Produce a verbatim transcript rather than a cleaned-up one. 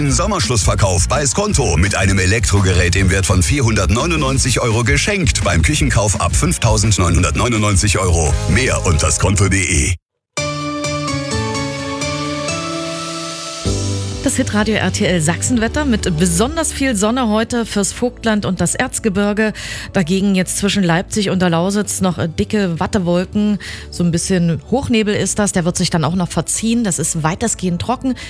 Sommerschlussverkauf bei Skonto mit einem Elektrogerät im Wert von vierhundertneunundneunzig Euro geschenkt beim Küchenkauf ab fünftausendneunhundertneunundneunzig Euro. Mehr unter skonto punkt de. Das Hitradio R T L Sachsenwetter mit besonders viel Sonne heute fürs Vogtland und das Erzgebirge. Dagegen jetzt zwischen Leipzig und der Lausitz noch dicke Wattewolken. So ein bisschen Hochnebel ist das. Der wird sich dann auch noch verziehen. Das ist weitestgehend trocken.